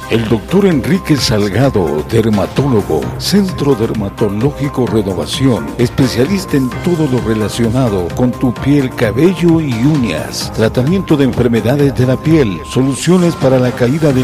El doctor Enrique Salgado, dermatólogo, Centro Dermatológico Renovación, especialista en todo lo relacionado con tu piel, cabello y uñas, tratamiento de enfermedades de la piel, soluciones para la caída de